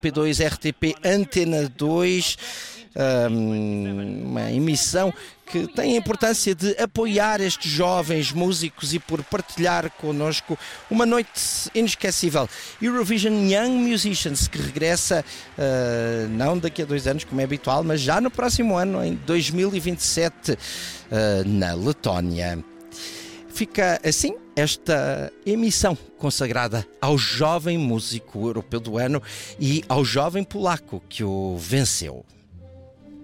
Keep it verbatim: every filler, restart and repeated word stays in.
P dois R T P Antena dois, uma emissão que tem a importância de apoiar estes jovens músicos e por partilhar connosco uma noite inesquecível. Eurovision Young Musicians, que regressa uh, não daqui a dois anos, como é habitual, mas já no próximo ano, em dois mil e vinte e sete, uh, na Letónia. Fica assim esta emissão consagrada ao jovem músico europeu do ano e ao jovem polaco que o venceu.